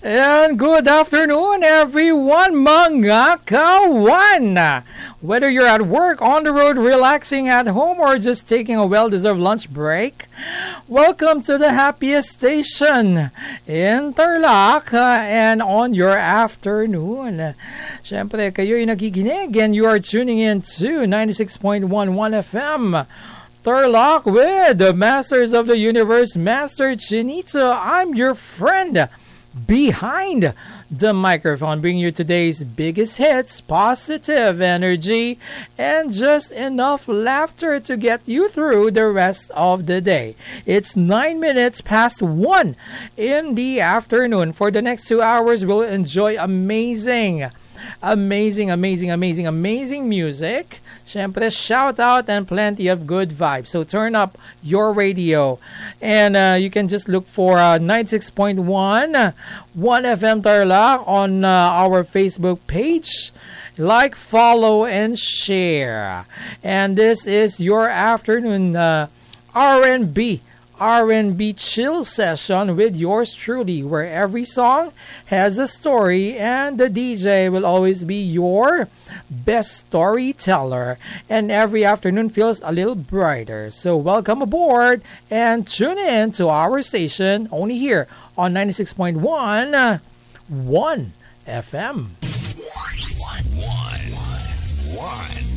And good afternoon, everyone, mga kawan! Whether you're at work, on the road, relaxing at home, or just taking a well-deserved lunch break, welcome to the happiest station in Tarlac and on your afternoon. Siyempre, kayo'y nakikinig and you are tuning in to 96.11 FM. Tarlac with the Masters of the Universe, Master Chinito. I'm your friend behind the microphone, bringing you today's biggest hits, positive energy, and just enough laughter to get you through the rest of the day. It's 9 minutes past 1 in the afternoon. For the next 2 hours, we'll enjoy amazing music. Siyempre, shout out and plenty of good vibes. So turn up your radio. And you can just look for 96.1 1 FM Tarlac on our Facebook page. Like, follow, and share. And this is your afternoon R&B chill session with yours truly, where every song has a story and the DJ will always be your best storyteller, and every afternoon feels a little brighter. So welcome aboard and tune in to our station only here on 96.1 1 FM. 1